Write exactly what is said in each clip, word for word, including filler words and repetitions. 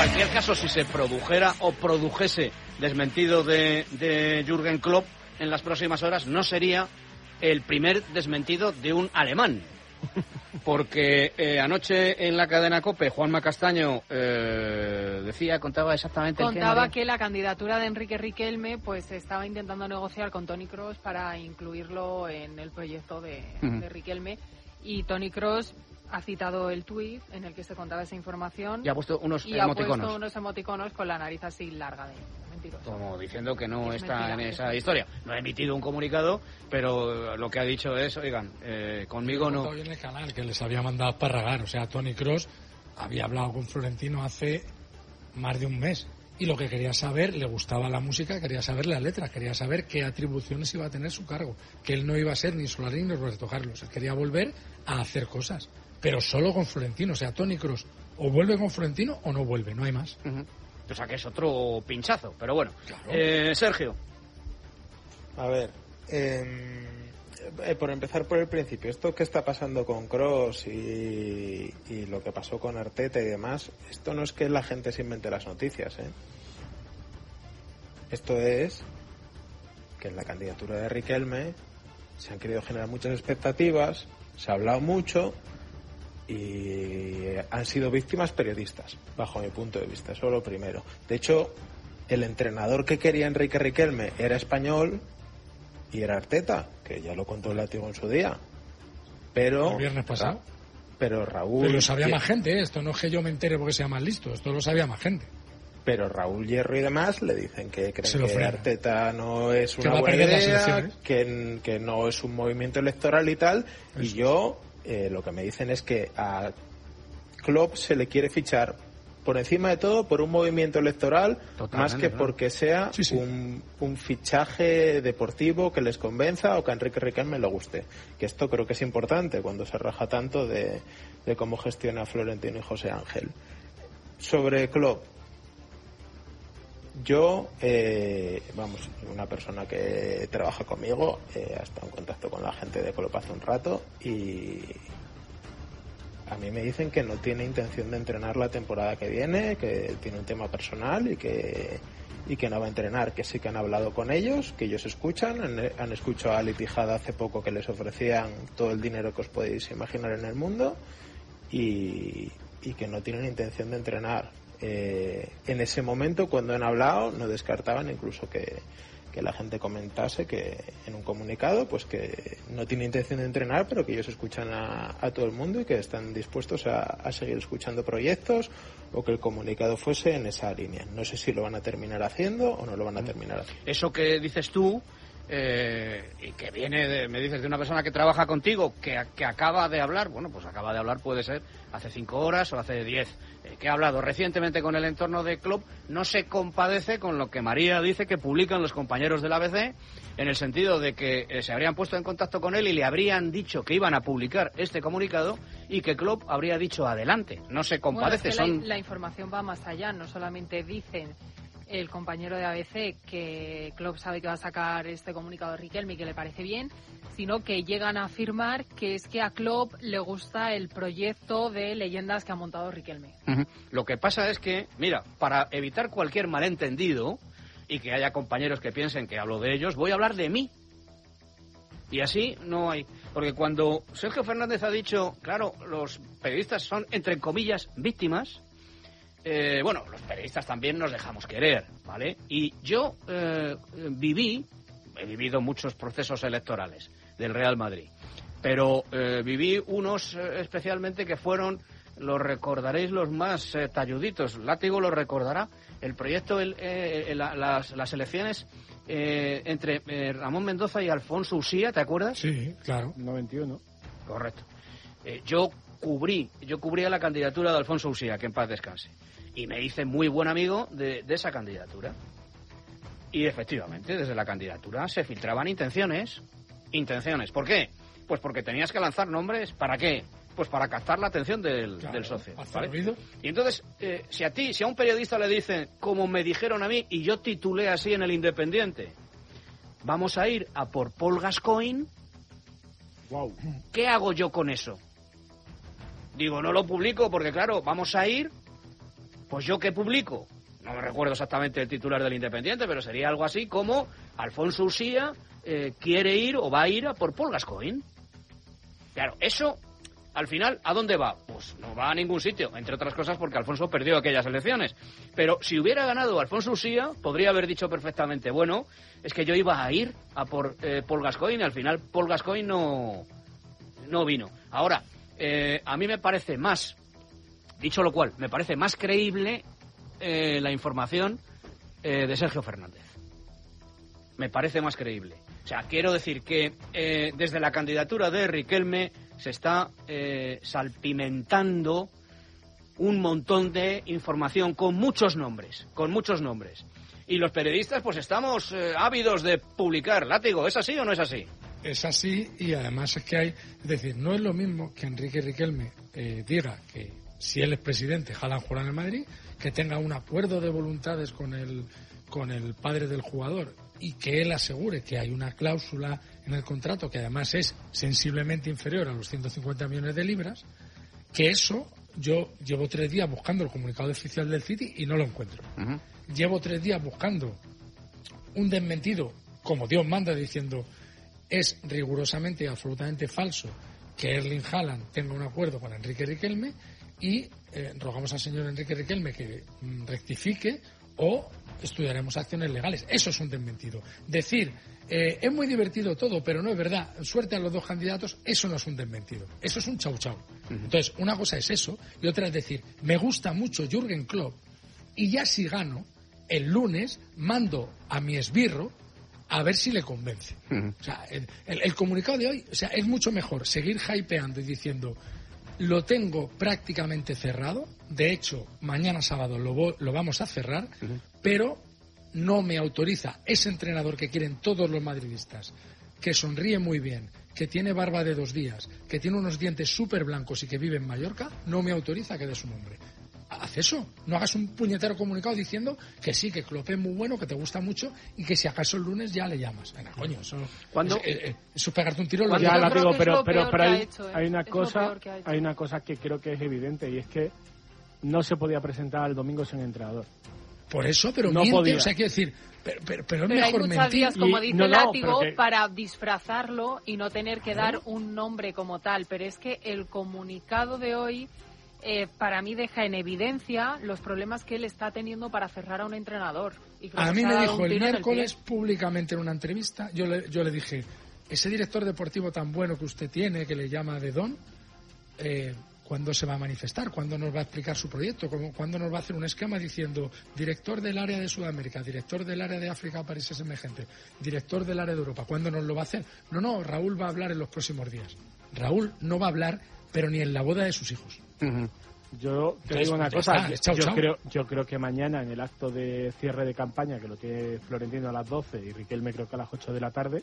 cualquier caso, si se produjera o produjese desmentido de, de Jürgen Klopp en las próximas horas, no sería el primer desmentido de un alemán. Porque eh, anoche en la cadena COPE, Juanma Castaño eh, decía, contaba exactamente... Contaba el que la candidatura de Enrique Riquelme pues estaba intentando negociar con Toni Kroos para incluirlo en el proyecto de, uh-huh. de Riquelme, y Toni Kroos ha citado el tuit en el que se contaba esa información y ha puesto unos y emoticonos. ha puesto unos emoticonos con la nariz así larga de mentiroso. Como diciendo que no es está mentira, en esa historia. No ha emitido un comunicado, pero lo que ha dicho es, oigan, eh, conmigo no... Hoy en el canal que les había mandado a parragar, o sea, Toni Kroos había hablado con Florentino hace más de un mes y lo que quería saber, le gustaba la música, quería saber la letra, quería saber qué atribuciones iba a tener su cargo, que él no iba a ser ni Solarín ni Roberto Carlos, él quería volver a hacer cosas, pero solo con Florentino. O sea, Toni Kroos o vuelve con Florentino o no vuelve, no hay más. Uh-huh. O sea, que es otro pinchazo, pero bueno. Claro. Eh, Sergio. A ver, eh, eh, por empezar por el principio, esto que está pasando con Kroos y, y lo que pasó con Arteta y demás, esto no es que la gente se invente las noticias, ¿eh? Esto es que en la candidatura de Riquelme se han querido generar muchas expectativas, se ha hablado mucho y han sido víctimas periodistas, bajo mi punto de vista, eso es lo primero. De hecho, el entrenador que quería Enrique Riquelme era español y era Arteta, que ya lo contó el Látigo en su día. Pero el viernes pasado. Pero Raúl... Pero lo sabía que, más gente, ¿eh? Esto no es que yo me entere porque sea más listo, esto lo sabía más gente. Pero Raúl Hierro y demás le dicen que creen que frena. Arteta no es una que buena idea, que, que no es un movimiento electoral y tal. Eso. Y yo, eh, lo que me dicen es que a Klopp se le quiere fichar por encima de todo por un movimiento electoral, totalmente, más que porque sea sí, sí. Un, un fichaje deportivo que les convenza o que a Enrique Riquelme le guste. Que esto creo que es importante cuando se raja tanto de, de cómo gestiona Florentino y José Ángel. Sobre Klopp, yo, eh, vamos, una persona que trabaja conmigo, eh, ha estado en contacto con la gente de Klopp hace un rato y a mí me dicen que no tiene intención de entrenar la temporada que viene, que tiene un tema personal y que y que no va a entrenar, que sí que han hablado con ellos, que ellos escuchan, han, han escuchado a Ali Tijada hace poco que les ofrecían todo el dinero que os podéis imaginar en el mundo y, y que no tienen intención de entrenar. Eh, en ese momento, cuando han hablado, no descartaban incluso que, que la gente comentase que en un comunicado pues que no tiene intención de entrenar, pero que ellos escuchan a, a todo el mundo y que están dispuestos a, a seguir escuchando proyectos, o que el comunicado fuese en esa línea. No sé si lo van a terminar haciendo o no lo van a terminar haciendo. Eso que dices tú, eh, y que viene, de, me dices, de una persona que trabaja contigo, que, que acaba de hablar, bueno, pues acaba de hablar, puede ser hace cinco horas o hace diez, eh, que ha hablado recientemente con el entorno de Klopp, no se compadece con lo que María dice que publican los compañeros del A B C, en el sentido de que eh, se habrían puesto en contacto con él y le habrían dicho que iban a publicar este comunicado y que Klopp habría dicho adelante. No se compadece. Bueno, es que son... la, la información va más allá, no solamente dicen el compañero de A B C que Klopp sabe que va a sacar este comunicado de Riquelme y que le parece bien, sino que llegan a afirmar que es que a Klopp le gusta el proyecto de leyendas que ha montado Riquelme. Uh-huh. Lo que pasa es que, mira, para evitar cualquier malentendido y que haya compañeros que piensen que hablo de ellos, voy a hablar de mí. Y así no hay... Porque cuando Sergio Fernández ha dicho, claro, los periodistas son, entre comillas, víctimas... Eh, bueno, los periodistas también nos dejamos querer, ¿vale? Y yo eh, viví, he vivido muchos procesos electorales del Real Madrid, pero eh, viví unos eh, especialmente que fueron, los recordaréis, los más eh, talluditos. Látigo lo recordará, el proyecto, el, eh, la, las, las elecciones eh, entre eh, Ramón Mendoza y Alfonso Usía, ¿te acuerdas? Sí, claro. noventa y uno. Correcto. Eh, yo cubrí, yo cubría la candidatura de Alfonso Usía, que en paz descanse. Y me hice muy buen amigo de, de esa candidatura. Y efectivamente, desde la candidatura se filtraban intenciones. Intenciones. ¿Por qué? Pues porque tenías que lanzar nombres. ¿Para qué? Pues para captar la atención del, claro, del socio. ¿Vale? Y entonces, eh, si a ti, si a un periodista le dicen, como me dijeron a mí, y yo titulé así en El Independiente, vamos a ir a por Paul Gascoigne, wow. ¿Qué hago yo con eso? Digo, no lo publico porque, claro, vamos a ir... Pues yo que publico, no me recuerdo exactamente el titular del Independiente, pero sería algo así como Alfonso Usía eh, quiere ir o va a ir a por Paul Gascoigne. Claro, eso, al final, ¿a dónde va? Pues no va a ningún sitio, entre otras cosas porque Alfonso perdió aquellas elecciones. Pero si hubiera ganado Alfonso Usía, podría haber dicho perfectamente, bueno, es que yo iba a ir a por eh, Paul Gascoigne, y al final Paul Gascoigne no, no vino. Ahora, eh, a mí me parece más, dicho lo cual, me parece más creíble eh, la información eh, de Sergio Fernández. Me parece más creíble. O sea, quiero decir que eh, desde la candidatura de Riquelme se está eh, salpimentando un montón de información con muchos nombres, con muchos nombres. Y los periodistas pues estamos eh, ávidos de publicar. Látigo, ¿es así o no es así? Es así, y además es que hay... Es decir, no es lo mismo que Enrique Riquelme eh, diga que si él es presidente, Haaland jugará en el Madrid, que tenga un acuerdo de voluntades con el, con el padre del jugador y que él asegure que hay una cláusula en el contrato que además es sensiblemente inferior a los ciento cincuenta millones de libras, que eso yo llevo tres días buscando el comunicado oficial del City y no lo encuentro. Uh-huh. Llevo tres días buscando un desmentido, como Dios manda, diciendo es rigurosamente y absolutamente falso que Erling Haaland tenga un acuerdo con Enrique Riquelme, y eh, rogamos al señor Enrique Riquelme que mm, rectifique o estudiaremos acciones legales. Eso es un desmentido. Decir, eh, es muy divertido todo, pero no es verdad, suerte a los dos candidatos, eso no es un desmentido. Eso es un chau chau. Uh-huh. Entonces, una cosa es eso, y otra es decir, me gusta mucho Jürgen Klopp, y ya si gano, el lunes mando a mi esbirro a ver si le convence. Uh-huh. O sea, el, el, el comunicado de hoy, o sea, es mucho mejor seguir hypeando y diciendo, lo tengo prácticamente cerrado, de hecho, mañana sábado lo, lo vamos a cerrar, uh-huh. pero no me autoriza ese entrenador que quieren todos los madridistas, que sonríe muy bien, que tiene barba de dos días, que tiene unos dientes súper blancos y que vive en Mallorca, no me autoriza que dé su nombre. Haz eso, no hagas un puñetero comunicado diciendo que sí, que Klopp es muy bueno, que te gusta mucho y que si acaso el lunes ya le llamas. Venga, coño, eso, ¿Cuándo? Es, es, eso es pegarte un tiro. Lo ya la digo, pero, pero, pero hay, hecho, ¿eh? hay una es cosa, hay una cosa que creo que es evidente, y es que no se podía presentar el domingo sin entrenador. Por eso, pero no miente, podía. O sea, quiero decir, pero, pero, pero es pero mejor hay muchas mentir. vías, como y, dice no, no, Látigo, que... para disfrazarlo y no tener que dar un nombre como tal. Pero es que el comunicado de hoy, eh, para mí, deja en evidencia los problemas que él está teniendo para cerrar a un entrenador. Y a mí me dijo el miércoles públicamente en una entrevista, yo le, yo le dije, ese director deportivo tan bueno que usted tiene, que le llama de Don, eh, ¿cuándo se va a manifestar? ¿Cuándo nos va a explicar su proyecto? ¿Cómo, ¿Cuándo nos va a hacer un esquema diciendo director del área de Sudamérica, director del área de África, países emergentes, director del área de Europa? ¿Cuándo nos lo va a hacer? No, no, Raúl va a hablar en los próximos días. Raúl no va a hablar, pero ni en la boda de sus hijos. Uh-huh. Yo te Entonces, digo una ya cosa, está, chau, yo, chau. Creo, yo creo que mañana en el acto de cierre de campaña, que lo tiene Florentino a las doce y Riquelme creo que a las ocho de la tarde,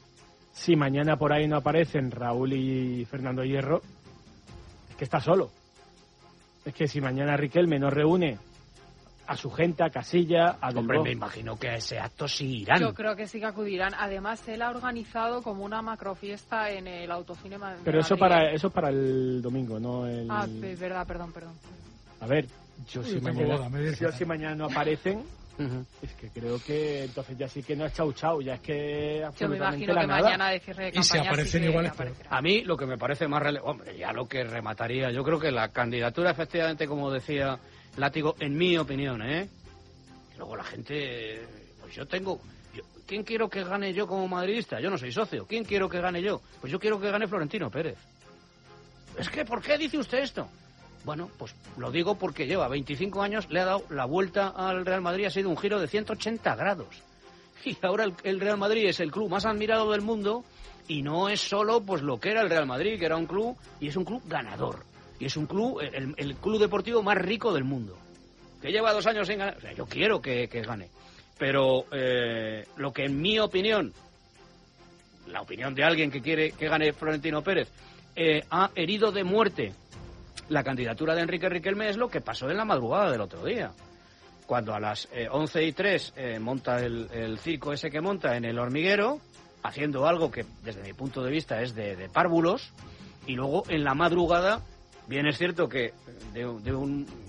si mañana por ahí no aparecen Raúl y Fernando Hierro, es que está solo. Es que si mañana Riquelme no reúne a su gente, a Casilla, a Hombre, Delbo, me imagino que a ese acto sí irán. Yo creo que sí que acudirán. Además, él ha organizado como una macrofiesta en el Autocine Madrid. pero eso para eso para el domingo, no el... Ah, es verdad, perdón, perdón. A ver, yo si Yo tengo mañana, boda, me dice. yo si mañana no aparecen, Uh-huh. es que creo que entonces ya sí que no es chau chau, ya es que Yo me absolutamente imagino la que nada. mañana de cierre de Y si campaña aparecen sí que igual es aparecerá. A mí lo que me parece más relevante, hombre, ya lo que remataría, yo creo que la candidatura, efectivamente, como decía Látigo, en mi opinión, ¿eh? Luego la gente, pues yo tengo, yo, ¿quién quiero que gane yo como madridista? Yo no soy socio. ¿Quién quiero que gane yo? Pues yo quiero que gane Florentino Pérez. Es que, ¿por qué dice usted esto? Bueno, pues lo digo porque lleva veinticinco años, le ha dado la vuelta al Real Madrid, ha sido un giro de ciento ochenta grados. Y ahora el, el Real Madrid es el club más admirado del mundo, y no es solo pues lo que era el Real Madrid, que era un club, y es un club ganador. Y es un club, el, el club deportivo más rico del mundo. Que lleva dos años sin ganar. O sea, yo quiero que, que gane. Pero eh, lo que en mi opinión, la opinión de alguien que quiere que gane Florentino Pérez, eh, ha herido de muerte la candidatura de Enrique Riquelme es lo que pasó en la madrugada del otro día. Cuando a las eh, once y tres eh, monta el, el circo ese que monta en el Hormiguero, haciendo algo que desde mi punto de vista es de, de párvulos, y luego en la madrugada, bien es cierto que de, de un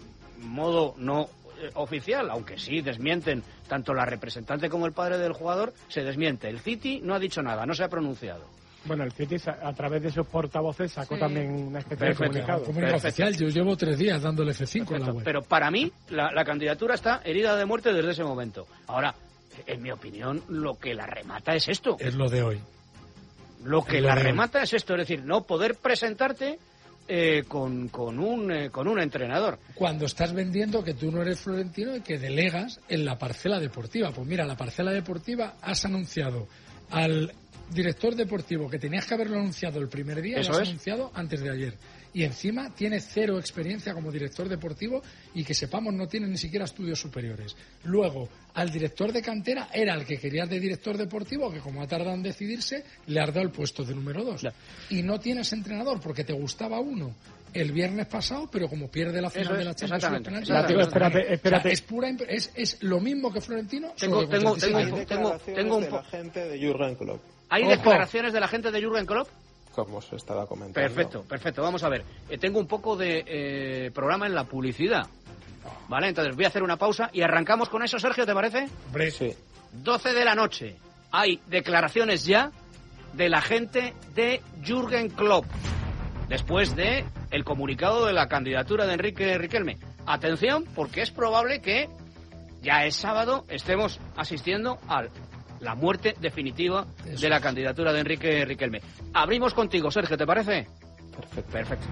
modo no eh, oficial, aunque sí desmienten tanto la representante como el padre del jugador, se desmiente. El City no ha dicho nada, no se ha pronunciado. Bueno, el City a través de sus portavoces sacó sí. también una especie Perfecto. de comunicado. Comunicado oficial, yo llevo tres días dándole F cinco en la web. Pero para mí, la, la candidatura está herida de muerte desde ese momento. Ahora, en mi opinión, lo que la remata es esto. Es lo de hoy. Lo que es lo la de remata hoy. es esto, es decir, no poder presentarte eh, con, con, un, eh, con un entrenador. Cuando estás vendiendo que tú no eres florentino y que delegas en la parcela deportiva. Pues mira, la parcela deportiva has anunciado al director deportivo que tenías que haberlo anunciado el primer día, Eso lo has es. anunciado antes de ayer. Y encima tiene cero experiencia como director deportivo y que sepamos no tiene ni siquiera estudios superiores. Luego, al director de cantera era el que querías de director deportivo, que como ha tardado en decidirse, le has dado el puesto de número dos. Ya. Y no tienes entrenador porque te gustaba uno el viernes pasado, pero como pierde la final es, de la Champions exactamente, penalti, exactamente. Espérate, espérate. O sea, es, pura, es, es lo mismo que Florentino. Tengo, tengo, tengo, Hay tengo, declaraciones tengo un de po- la gente de Jürgen Klopp. ¿Hay Ojo. declaraciones de la gente de Jürgen Klopp? Como se estaba comentando. Perfecto, perfecto. Vamos a ver. Eh, tengo un poco de eh, programa en la publicidad. Vale, entonces voy a hacer una pausa y arrancamos con eso, Sergio, ¿te parece? Hombre, Sí. doce de la noche. Hay declaraciones ya de la gente de Jürgen Klopp después de el comunicado de la candidatura de Enrique Riquelme. Atención, porque es probable que ya es sábado estemos asistiendo a la muerte definitiva Eso de la es. candidatura de Enrique Riquelme. Abrimos contigo, Sergio, ¿te parece? Perfecto. Perfecto.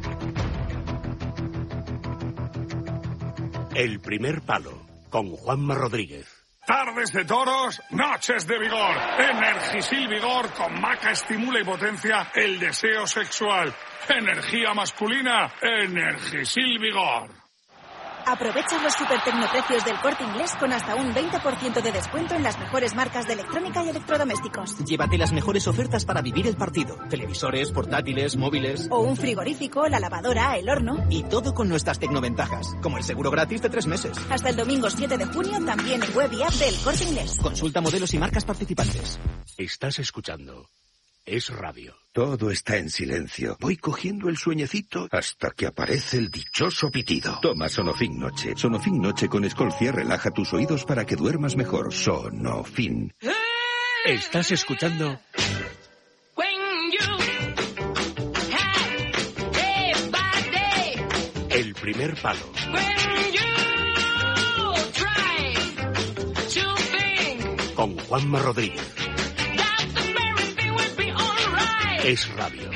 El primer palo, con Juanma Rodríguez. Tardes de toros, noches de vigor. Energisil Vigor con maca estimula y potencia el deseo sexual. Energía masculina, Energisil Vigor. Aprovecha los supertecnoprecios del Corte Inglés con hasta un veinte por ciento de descuento en las mejores marcas de electrónica y electrodomésticos. Llévate las mejores ofertas para vivir el partido. Televisores, portátiles, móviles... O un frigorífico, la lavadora, el horno. Y todo con nuestras tecnoventajas, como el seguro gratis de tres meses. Hasta el domingo siete de junio también en web y app del Corte Inglés. Consulta modelos y marcas participantes. Estás escuchando Es Radio. Todo está en silencio. Voy cogiendo el sueñecito hasta que aparece el dichoso pitido. Toma Sonofin Noche. Sonofin Noche con Escolcia relaja tus oídos para que duermas mejor. Sonofin. Estás escuchando El primer palo. Con Juanma Rodríguez. Es Radio.